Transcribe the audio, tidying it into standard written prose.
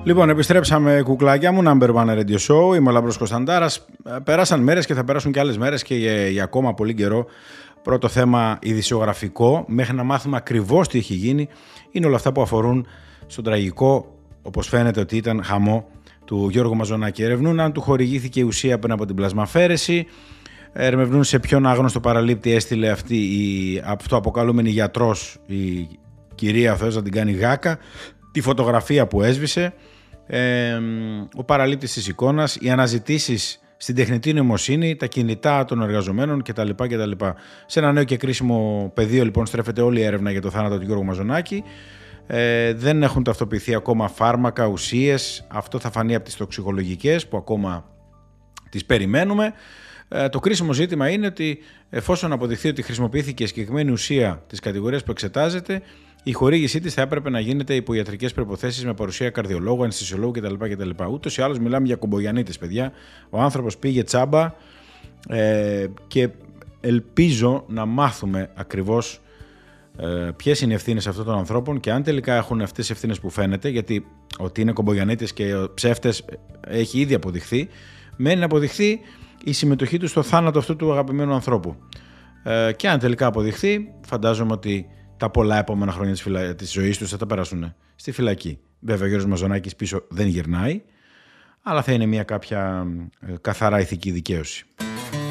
Λοιπόν, επιστρέψαμε, κουκλάκια μου, Number One Radio Show. Είμαι ο Λάμπρος Κωνσταντάρας. Πέρασαν μέρες και θα περάσουν και άλλες μέρες και για ακόμα πολύ καιρό. Πρώτο θέμα ειδησιογραφικό, μέχρι να μάθουμε ακριβώς τι έχει γίνει, είναι όλα αυτά που αφορούν στον τραγικό, όπως φαίνεται ότι ήταν, χαμό του Γιώργου Μαζονάκη. Ερευνούν αν του χορηγήθηκε η ουσία πριν από την πλασμαφέρεση. Ερευνούν σε ποιον άγνωστο παραλήπτη έστειλε αυτή η αυτοαποκαλούμενη γιατρός, η κυρία, θες να την κάνει γάκα, τη φωτογραφία που έσβησε, ο παραλήπτης της εικόνας, οι αναζητήσεις στην τεχνητή νοημοσύνη, τα κινητά των εργαζομένων κτλ. Σε ένα νέο και κρίσιμο πεδίο λοιπόν στρέφεται όλη η έρευνα για το θάνατο του Γιώργου Μαζονάκη. Δεν έχουν ταυτοποιηθεί ακόμα φάρμακα, ουσίες. Αυτό θα φανεί από τις τοξικολογικές που ακόμα τις περιμένουμε. Το κρίσιμο ζήτημα είναι ότι εφόσον αποδειχθεί ότι χρησιμοποιήθηκε συγκεκριμένη ουσία της κατηγορίας που εξετάζεται, η χορήγησή της θα έπρεπε να γίνεται υπό ιατρικές προϋποθέσεις με παρουσία καρδιολόγου, αναισθησιολόγου κτλ. Ούτως ή άλλως μιλάμε για κομπογιαννίτες, παιδιά. Ο άνθρωπος πήγε τσάμπα και ελπίζω να μάθουμε ακριβώς ποιες είναι οι ευθύνες αυτών των ανθρώπων και αν τελικά έχουν αυτές τις ευθύνες που φαίνεται, γιατί ότι είναι κομπογιαννίτες και ψεύτες έχει ήδη αποδειχθεί, μένει να αποδειχθεί η συμμετοχή του στο θάνατο αυτού του αγαπημένου ανθρώπου. Και αν τελικά αποδειχθεί, φαντάζομαι ότι τα πολλά επόμενα χρόνια της ζωής τους θα τα περάσουν στη φυλακή. Βέβαια, ο Γιώργος Μαζονάκης πίσω δεν γυρνάει, αλλά θα είναι μια κάποια καθαρά ηθική δικαίωση.